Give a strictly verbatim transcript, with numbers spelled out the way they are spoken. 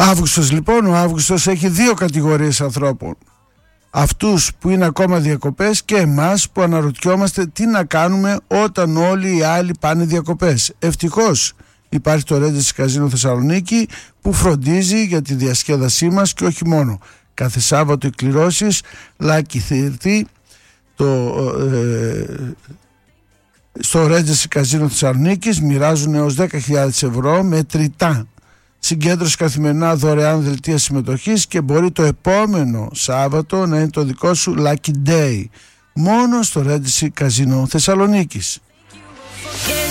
Αύγουστος λοιπόν, ο Αύγουστος έχει δύο κατηγορίες ανθρώπων. Αυτούς που είναι ακόμα διακοπές και εμάς που αναρωτιόμαστε τι να κάνουμε όταν όλοι οι άλλοι πάνε διακοπές. Ευτυχώς υπάρχει το Regency Casino Θεσσαλονίκη που φροντίζει για τη διασκέδασή μας και όχι μόνο. Κάθε Σάββατο οι κληρώσεις Lucky τριάντα το, ε, στο Regency Casino Θεσσαλονίκης μοιράζουν έως δέκα χιλιάδες ευρώ με τριτά. Συγκέντρωση καθημερινά δωρεάν δελτία συμμετοχής και μπορεί το επόμενο Σάββατο να είναι το δικό σου Lucky Day μόνο στο Regency Casino Θεσσαλονίκης.